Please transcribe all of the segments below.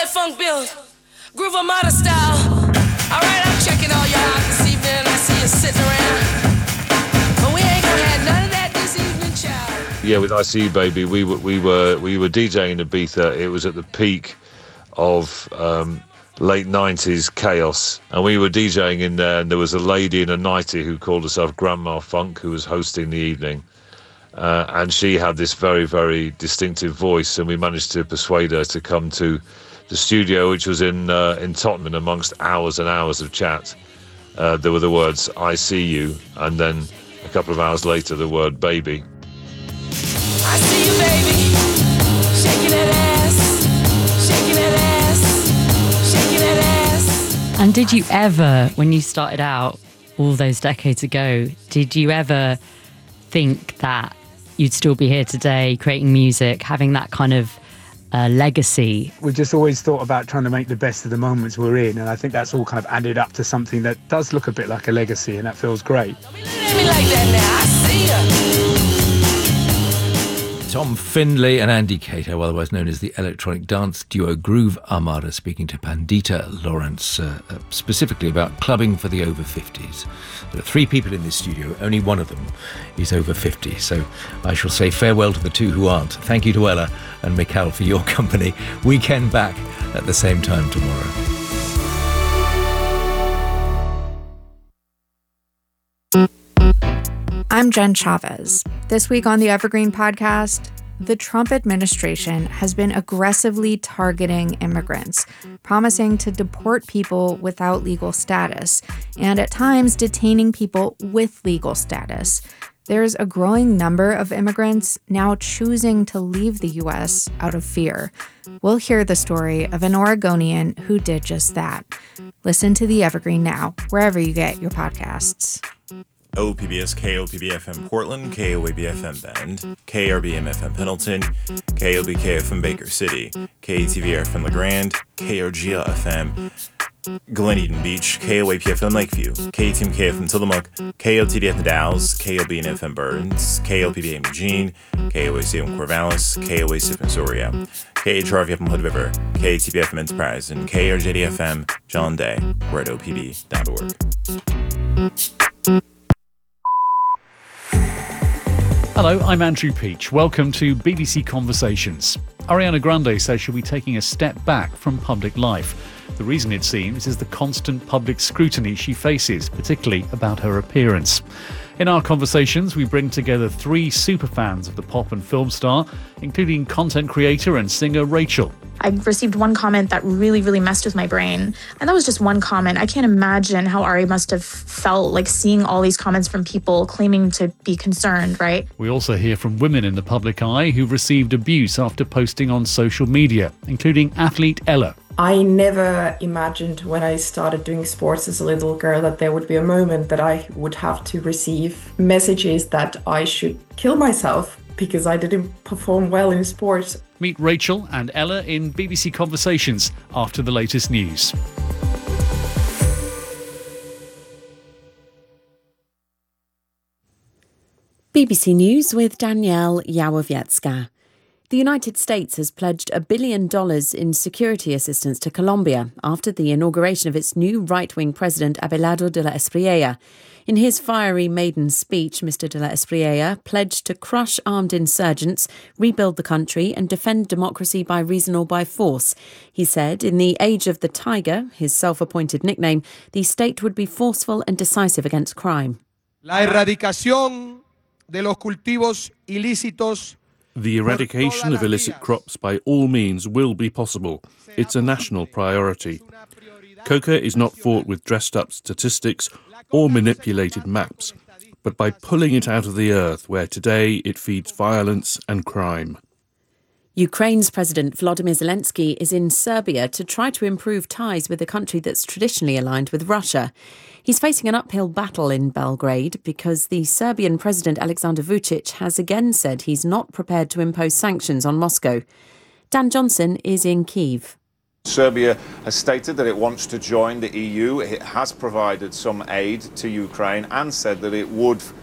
that funk bill, Groove Armada style. All right, I'm checking all y'all out this evening. I see you sitting around, but we ain't gonna have none of that this evening, child. Yeah, with I See You Baby, we were DJing in Ibiza. It was at the peak of late 90s chaos, and we were DJing in there, and there was a lady in a nightie who called herself Grandma Funk, who was hosting the evening, and she had this very, very distinctive voice, and we managed to persuade her to come to the studio, which was in Tottenham. Amongst hours and hours of chat, there were the words "I see you," and then a couple of hours later the word "baby." I see you, baby, shaking that ass, shaking that ass, shaking that ass. And did you ever, when you started out all those decades ago, did you ever think that you'd still be here today creating music, having that kind of legacy? We've just always thought about trying to make the best of the moments we're in, and I think that's all kind of added up to something that does look a bit like a legacy, and that feels great. Don't be looking at me like that now. I see ya. Tom Findlay and Andy Cato, otherwise known as the electronic dance duo Groove Armada, speaking to Pandita Lawrence specifically about clubbing for the over 50s. There are 3 people in this studio, only one of them is over 50, so I shall say farewell to the 2 who aren't. Thank you to Ella and Mikhail for your company. Weekend back at the same time tomorrow. I'm Jen Chavez. This week on the Evergreen Podcast, the Trump administration has been aggressively targeting immigrants, promising to deport people without legal status, and at times detaining people with legal status. There's a growing number of immigrants now choosing to leave the U.S. out of fear. We'll hear the story of an Oregonian who did just that. Listen to the Evergreen now, wherever you get your podcasts. OPBS KOPB-FM Portland, KOAB-FM Bend, KRBM-FM Pendleton, KOBK-FM Baker City, KTVR-FM LeGrand, KRGL-FM Glen Eden Beach, KOAP-FM Lakeview, KTMK-FM Tillamook, KOTD-FM Dalles, KOBN-FM Burns, KLPB-FM Eugene, KOAC-FM Corvallis, KOAC-FM Soria, KHRV-FM Hood River, KTB-FM Enterprise, and KRJD-FM John Day. We're at opb.org. Hello, I'm Andrew Peach. Welcome to BBC Conversations. Ariana Grande says she'll be taking a step back from public life. The reason, it seems, is the constant public scrutiny she faces, particularly about her appearance. In our conversations, we bring together 3 superfans of the pop and film star, including content creator and singer Rachel. I received one comment that really, really messed with my brain. And that was just one comment. I can't imagine how Ari must have felt like seeing all these comments from people claiming to be concerned, right? We also hear from women in the public eye who've received abuse after posting on social media, including athlete Ella. I never imagined when I started doing sports as a little girl that there would be a moment that I would have to receive messages that I should kill myself because I didn't perform well in sports. Meet Rachel and Ella in BBC Conversations after the latest news. BBC News with Danielle Yawowiecka. The United States has pledged $1 billion in security assistance to Colombia after the inauguration of its new right-wing president, Abelardo de la Espriella. In his fiery maiden speech, Mr. de la Espriella pledged to crush armed insurgents, rebuild the country and defend democracy by reason or by force. He said, in the age of the tiger, his self-appointed nickname, the state would be forceful and decisive against crime. La erradicación de los cultivos ilícitos. The eradication of illicit crops by all means will be possible. It's a national priority. Coca is not fought with dressed-up statistics or manipulated maps, but by pulling it out of the earth where today it feeds violence and crime. Ukraine's President Volodymyr Zelensky is in Serbia to try to improve ties with a country that's traditionally aligned with Russia. He's facing an uphill battle in Belgrade because the Serbian President Aleksandar Vučić has again said he's not prepared to impose sanctions on Moscow. Dan Johnson is in Kyiv. Serbia has stated that it wants to join the EU. It has provided some aid to Ukraine and said that it would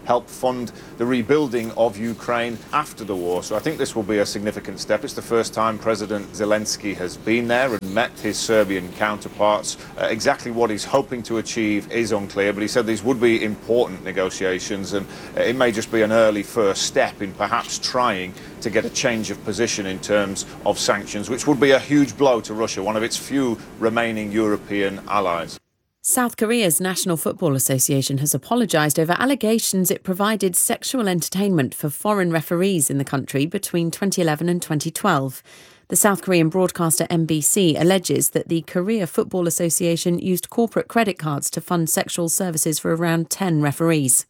help fund the rebuilding of Ukraine after the war. So I think this will be a significant step. It's the first time President Zelensky has been there and met his Serbian counterparts. Exactly what he's hoping to achieve is unclear, but he said these would be important negotiations, and it may just be an early first step in perhaps trying to get a change of position in terms of sanctions, which would be a huge blow to Russia, one of its few remaining European allies. South Korea's National Football Association has apologised over allegations it provided sexual entertainment for foreign referees in the country between 2011 and 2012. The South Korean broadcaster MBC alleges that the Korea Football Association used corporate credit cards to fund sexual services for around 10 referees.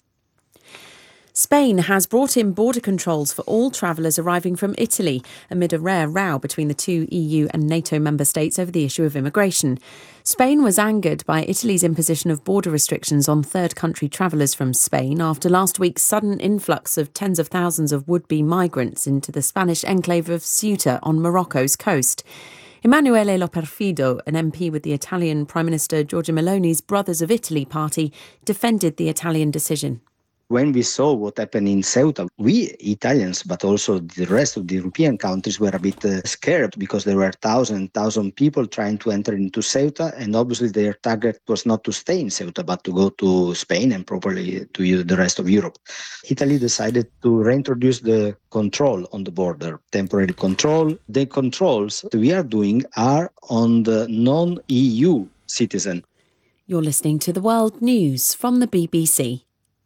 Spain has brought in border controls for all travellers arriving from Italy amid a rare row between the two EU and NATO member states over the issue of immigration. Spain was angered by Italy's imposition of border restrictions on third country travellers from Spain after last week's sudden influx of tens of thousands of would-be migrants into the Spanish enclave of Ceuta on Morocco's coast. Emanuele Loperfido, an MP with the Italian Prime Minister Giorgia Meloni's Brothers of Italy party, defended the Italian decision. When we saw what happened in Ceuta, we Italians, but also the rest of the European countries, were a bit scared because there were thousand people trying to enter into Ceuta, and obviously their target was not to stay in Ceuta, but to go to Spain and probably to the rest of Europe. Italy decided to reintroduce the control on the border, temporary control. The controls that we are doing are on the non-EU citizen. You're listening to The World News from the BBC.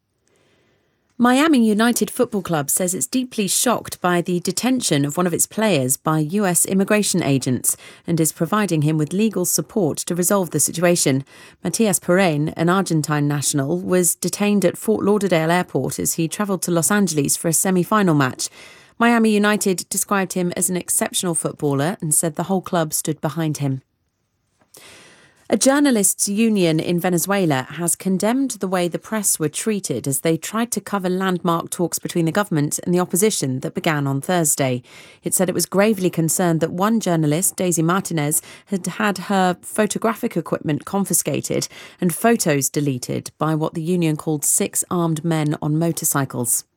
Miami United Football Club says it's deeply shocked by the detention of one of its players by US immigration agents and is providing him with legal support to resolve the situation. Matias Perrin, an Argentine national, was detained at Fort Lauderdale Airport as he travelled to Los Angeles for a semi-final match. Miami United described him as an exceptional footballer and said the whole club stood behind him. A journalists' union in Venezuela has condemned the way the press were treated as they tried to cover landmark talks between the government and the opposition that began on Thursday. It said it was gravely concerned that one journalist, Daisy Martinez, had had her photographic equipment confiscated and photos deleted by what the union called 6 armed men on motorcycles.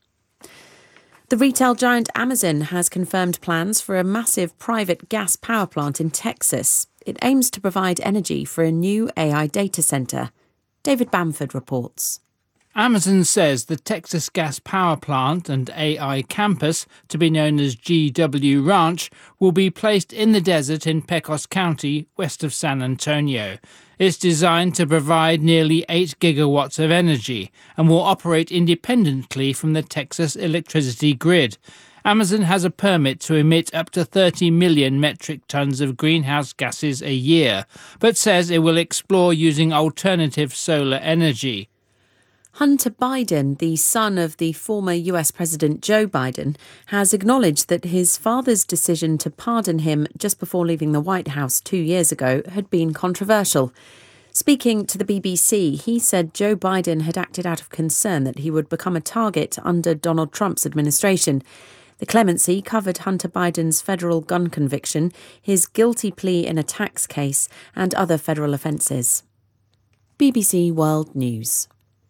The retail giant Amazon has confirmed plans for a massive private gas power plant in Texas. It aims to provide energy for a new AI data centre. David Bamford reports. Amazon says the Texas Gas Power Plant and AI campus, to be known as GW Ranch, will be placed in the desert in Pecos County, west of San Antonio. It's designed to provide nearly 8 gigawatts of energy and will operate independently from the Texas electricity grid. Amazon has a permit to emit up to 30 million metric tons of greenhouse gases a year, but says it will explore using alternative solar energy. Hunter Biden, the son of the former US President Joe Biden, has acknowledged that his father's decision to pardon him just before leaving the White House 2 years ago had been controversial. Speaking to the BBC, he said Joe Biden had acted out of concern that he would become a target under Donald Trump's administration. The clemency covered Hunter Biden's federal gun conviction, his guilty plea in a tax case, and other federal offences. BBC World News.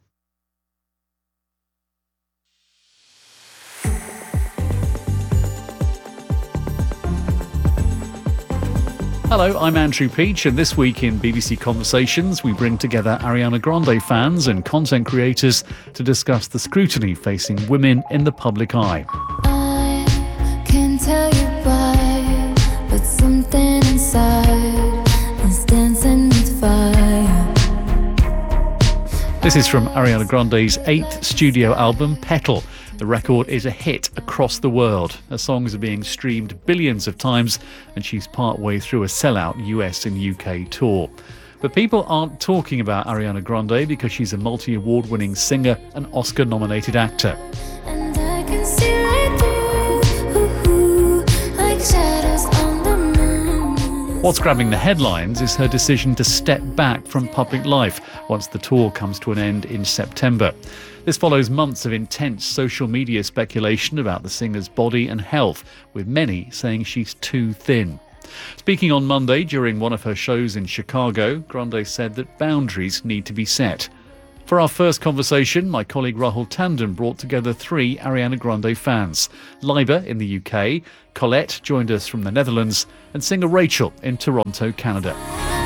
Hello, I'm Andrew Peach, and this week in BBC Conversations, we bring together Ariana Grande fans and content creators to discuss the scrutiny facing women in the public eye. Can't tell you why, but something inside is dancing with fire. This is from Ariana Grande's 8th studio album, Petal. The record is a hit across the world. Her songs are being streamed billions of times, and she's partway through a sellout US and UK tour. But people aren't talking about Ariana Grande because she's a multi-award-winning singer and Oscar-nominated actor. And I can see right through, like shadows on the moon. What's grabbing the headlines is her decision to step back from public life once the tour comes to an end in September. This follows months of intense social media speculation about the singer's body and health, with many saying she's too thin. Speaking on Monday during one of her shows in Chicago, Grande said that boundaries need to be set. For our first conversation, my colleague Rahul Tandon brought together 3 Ariana Grande fans. Liber in the UK, Colette joined us from the Netherlands, and singer Rachel in Toronto, Canada.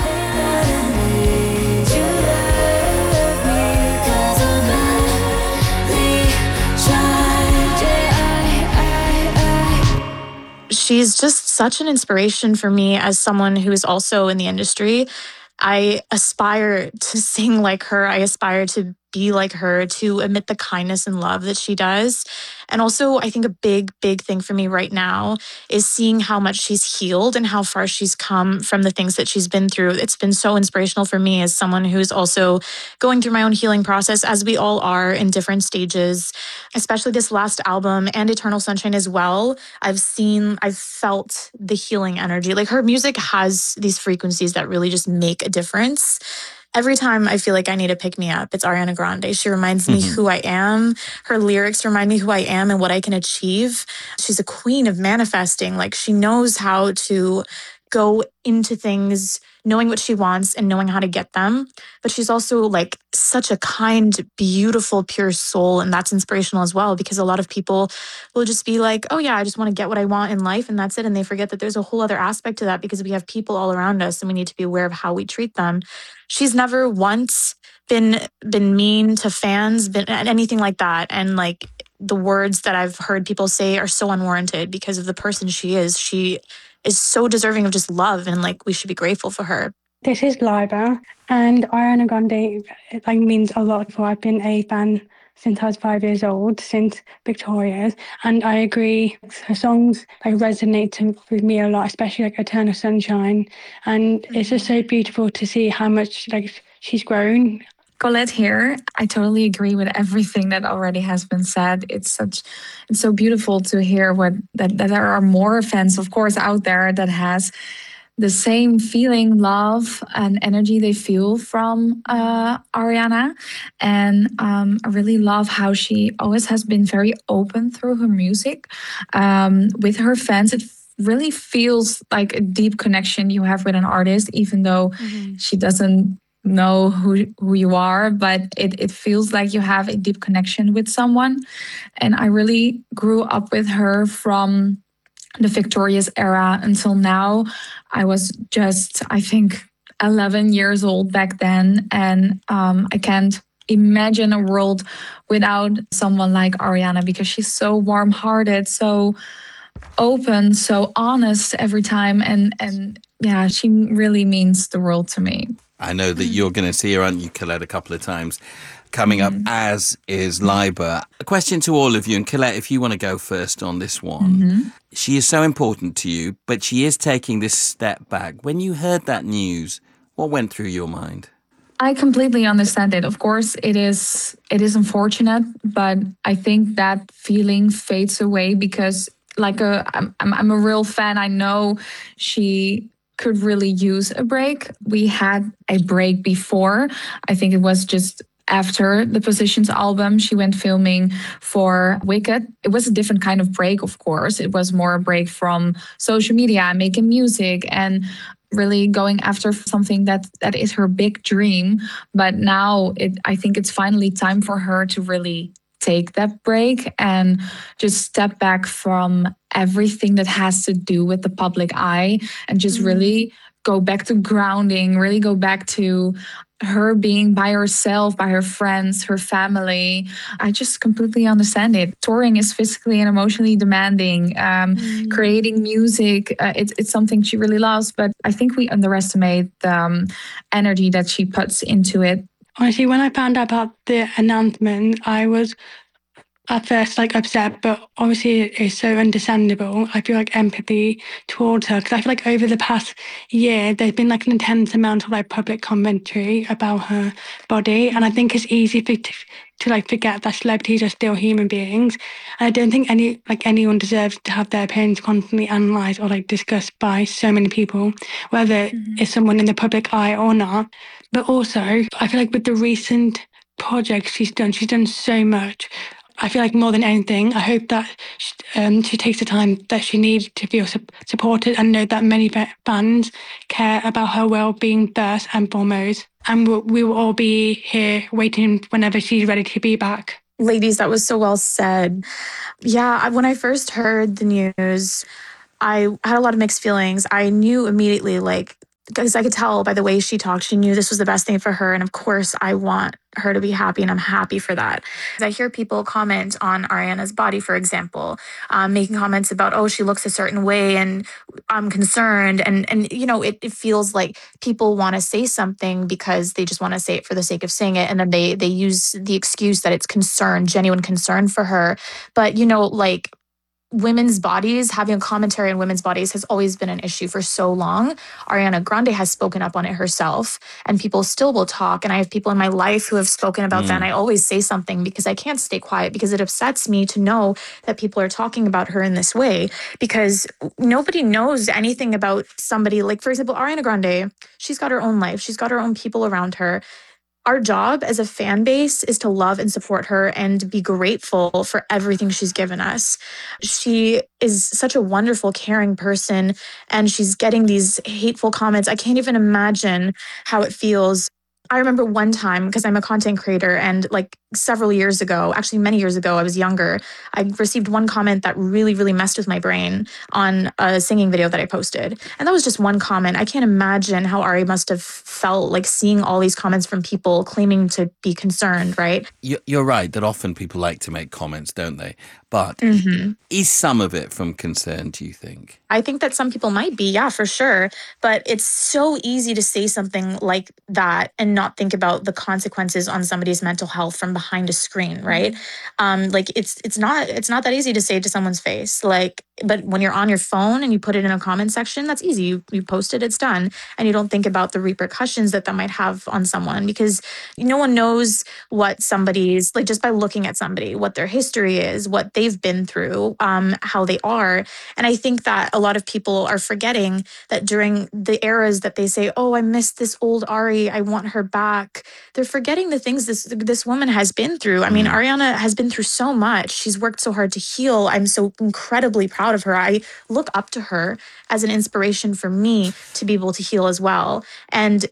She's just such an inspiration for me as someone who is also in the industry. I aspire to sing like her. I aspire to be like her, to emit the kindness and love that she does. And also, I think a big, big thing for me right now is seeing how much she's healed and how far she's come from the things that she's been through. It's been so inspirational for me as someone who's also going through my own healing process, as we all are in different stages, especially this last album and Eternal Sunshine as well. I've felt the healing energy. Like, her music has these frequencies that really just make a difference. Every time I feel like I need to pick me up, it's Ariana Grande. She reminds me who I am. Her lyrics remind me who I am and what I can achieve. She's a queen of manifesting. Like, she knows how to go into things knowing what she wants and knowing how to get them. But she's also like such a kind, beautiful, pure soul. And that's inspirational as well, because a lot of people will just be like, oh yeah, I just want to get what I want in life and that's it. And they forget that there's a whole other aspect to that, because we have people all around us and we need to be aware of how we treat them. She's never once been mean to fans, been anything like that. And like, the words that I've heard people say are so unwarranted because of the person she is. She is so deserving of just love, and like, we should be grateful for her. This is Liber, and Ariana Grande means a lot for. I've been a fan since I was 5 years old, since Victoria's, and I agree, her songs resonate with me a lot, especially Eternal Sunshine, and it's just so beautiful to see how much she's grown. Colette here. I totally agree with everything that already has been said. It's so beautiful to hear that there are more fans, of course, out there that has the same feeling, love, and energy they feel from Ariana. And I really love how she always has been very open through her music with her fans. It really feels like a deep connection you have with an artist, even though she doesn't know who you are, but it feels like you have a deep connection with someone. And I really grew up with her from the Victoria's era until now. I was just, I think, 11 years old back then, and I can't imagine a world without someone like Ariana, because she's so warm-hearted, so open, so honest every time, and yeah, she really means the world to me. I know that you're going to see her, aren't you, Colette, a couple of times coming up, as is Liber. A question to all of you, and Colette, if you want to go first on this one. She is so important to you, but she is taking this step back. When you heard that news, what went through your mind? I completely understand it. Of course, it is unfortunate, but I think that feeling fades away because, I'm a real fan. I know she could really use a break. We had a break before. I think it was just after the Positions album. She went filming for Wicked. It was a different kind of break, of course. It was more a break from social media, making music, and really going after something that is her big dream. But now I think it's finally time for her to really take that break and just step back from everything that has to do with the public eye and just really go back to grounding, really go back to her being by herself, by her friends, her family. I just completely understand it. Touring is physically and emotionally demanding. Creating music, it's something she really loves, but I think we underestimate the energy that she puts into it. Honestly, when I found out about the announcement, I was at first upset, but obviously it's so understandable. I feel empathy towards her, because I feel over the past year there's been an intense amount of public commentary about her body, and I think it's easy to forget that celebrities are still human beings. And I don't think anyone deserves to have their opinions constantly analysed or discussed by so many people, whether it's someone in the public eye or not. But also, I feel with the recent projects she's done so much. I feel like more than anything, I hope that she takes the time that she needs to feel supported and know that many fans care about her well-being first and foremost. And we will all be here waiting whenever she's ready to be back. Ladies, that was so well said. Yeah, when I first heard the news, I had a lot of mixed feelings. I knew immediately, because I could tell by the way she talked, she knew this was the best thing for her. And of course, I want her to be happy, and I'm happy for that. I hear people comment on Ariana's body, for example, making comments about, oh, she looks a certain way, and I'm concerned. And it feels like people want to say something because they just want to say it for the sake of saying it. And then they use the excuse that it's concern, genuine concern for her. But, women's bodies, having a commentary on women's bodies has always been an issue for so long. Ariana Grande has spoken up on it herself, and people still will talk. And I have people in my life who have spoken about that. And I always say something because I can't stay quiet, because it upsets me to know that people are talking about her in this way, because nobody knows anything about somebody. Like, for example, Ariana Grande, she's got her own life. She's got her own people around her. Our job as a fan base is to love and support her and be grateful for everything she's given us. She is such a wonderful, caring person, and she's getting these hateful comments. I can't even imagine how it feels. I remember one time, because I'm a content creator, and several years ago, actually many years ago, I was younger, I received one comment that really, really messed with my brain on a singing video that I posted. And that was just one comment. I can't imagine how Ari must have felt seeing all these comments from people claiming to be concerned, right? You're right that often people like to make comments, don't they? But is some of it from concern, do you think? I think that some people might be, yeah, for sure. But it's so easy to say something like that and not think about the consequences on somebody's mental health from behind a screen, right? It's not that easy to say to someone's face. But when you're on your phone and you put it in a comment section, that's easy. You post it, it's done. And you don't think about the repercussions that might have on someone, because no one knows what somebody's, just by looking at somebody, what their history is, what they've been through, how they are. And I think that a lot of people are forgetting that during the eras that they say, oh, I miss this old Ari, I want her back, they're forgetting the things this woman has been through. I mean, Ariana has been through so much. She's worked so hard to heal. I'm so incredibly proud of her. I look up to her as an inspiration for me to be able to heal as well. And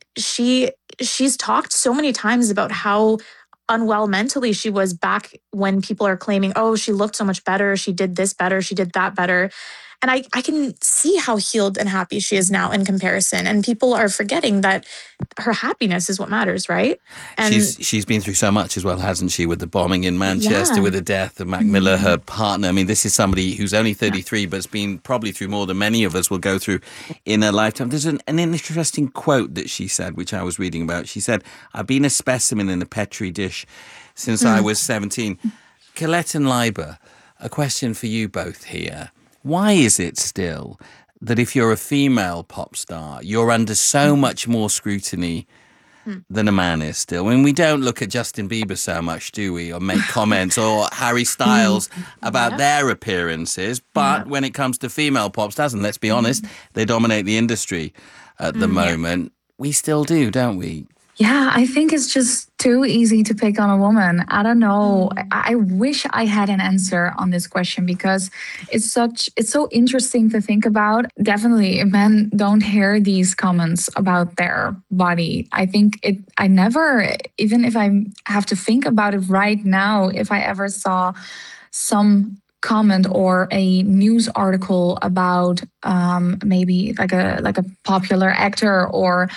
she's talked so many times about how unwell mentally she was back when people are claiming, oh, she looked so much better, she did this better, she did that better. And I can see how healed and happy she is now in comparison. And people are forgetting that her happiness is what matters, right? And she's been through so much as well, hasn't she? With the bombing in Manchester, with the death of Mac Miller, her partner. I mean, this is somebody who's only 33, but has been probably through more than many of us will go through in a lifetime. There's an interesting quote that she said, which I was reading about. She said, I've been a specimen in a Petri dish since I was 17. Colette and Leiber, a question for you both here. Why is it still that if you're a female pop star, you're under so much more scrutiny than a man is still? I mean, we don't look at Justin Bieber so much, do we? Or make comments, or Harry Styles about their appearances. But when it comes to female pop stars, and let's be honest, they dominate the industry at the moment, we still do, don't we? Yeah, I think it's just too easy to pick on a woman. I don't know. I wish I had an answer on this question, because it's so interesting to think about. Definitely, if men don't hear these comments about their body, I think I never, even if I have to think about it right now, if I ever saw some comment or a news article about maybe like a popular actor, or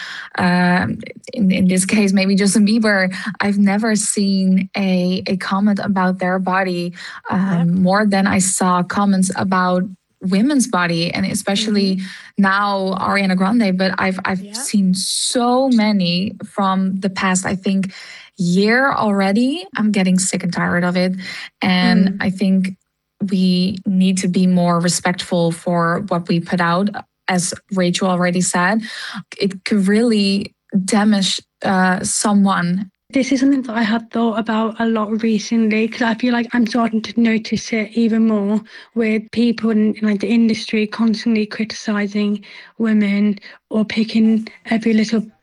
in this case maybe Justin Bieber, I've never seen a comment about their body more than I saw comments about women's body, and especially now Ariana Grande. But I've seen so many from the past, I think, year already. I'm getting sick and tired of it, and I think we need to be more respectful for what we put out. As Rachel already said, it could really damage someone. This is something that I had thought about a lot recently, because I feel like I'm starting to notice it even more with people in the industry constantly criticizing women or picking every little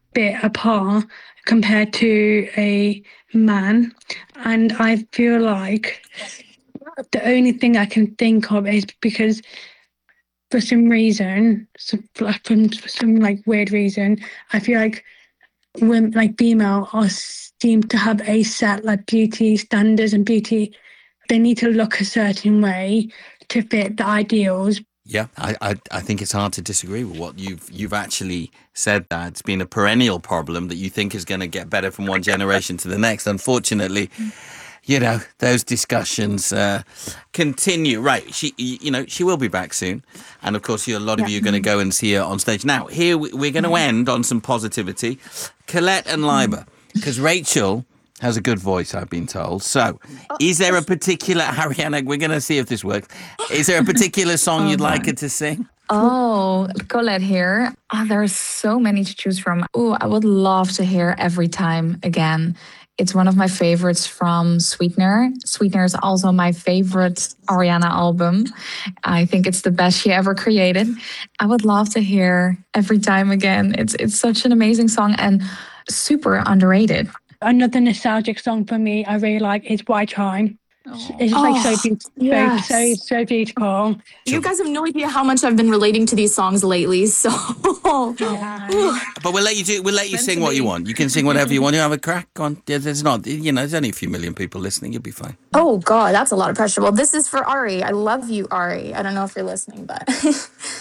bit apart compared to a man. And I feel like the only thing I can think of is because for some reason, for some like weird reason, I feel like women, like female, seem to have a set like beauty standards and beauty. They need to look a certain way to fit the ideals. Yeah, I think it's hard to disagree with what you've actually said. That it's been a perennial problem that you think is going to get better from one generation to the next. Unfortunately, you know, those discussions continue. Right, she will be back soon, and of course, a lot of you are going to go and see her on stage. Now, here we're going to end on some positivity. Colette and Liber, because Rachel has a good voice, I've been told. So, is there a particular, Ariana, we're going to see if this works. Is there a particular song you'd like her to sing? Oh, Colette here. There are so many to choose from. Oh, I would love to hear Every Time again. It's one of my favorites from Sweetener. Sweetener is also my favorite Ariana album. I think it's the best she ever created. I would love to hear Every Time again. It's such an amazing song and super underrated. Another nostalgic song for me I really like is White Time. It's just like so beautiful. Yes. So beautiful. You guys have no idea how much I've been relating to these songs lately. So, But we'll let you sing what you want. You can sing whatever you want. You have a crack on. There's only a few million people listening. You'll be fine. oh God, that's a lot of pressure. Well, this is for Ari. I love you, Ari. I don't know if you're listening, but